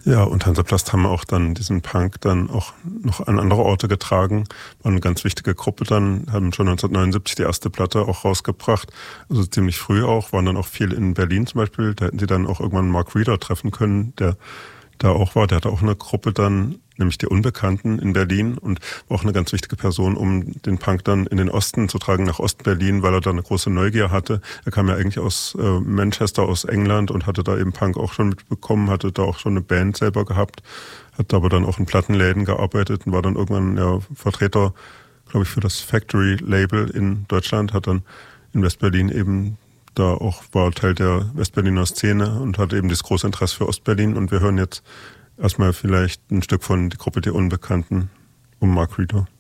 Ja, und Hansaplast haben auch dann diesen Punk dann auch noch an andere Orte getragen. War eine ganz wichtige Gruppe dann, haben schon 1979 die erste Platte auch rausgebracht. Also ziemlich früh auch, waren dann auch viel in Berlin zum Beispiel. Da hätten sie dann auch irgendwann Mark Reeder treffen können, der da auch war. Der hatte auch eine Gruppe dann, nämlich die Unbekannten in Berlin und war auch eine ganz wichtige Person, um den Punk dann in den Osten zu tragen, nach Ostberlin, weil er da eine große Neugier hatte. Er kam ja eigentlich aus Manchester, aus England und hatte da eben Punk auch schon mitbekommen, hatte da auch schon eine Band selber gehabt, hat aber dann auch in Plattenläden gearbeitet und war dann irgendwann Vertreter, glaube ich, für das Factory-Label in Deutschland, hat dann in Westberlin eben da auch, war Teil der Westberliner Szene und hatte eben das große Interesse für Ostberlin. Und wir hören jetzt erstmal vielleicht ein Stück von die Gruppe Die Unbekannten um Mark Reeder.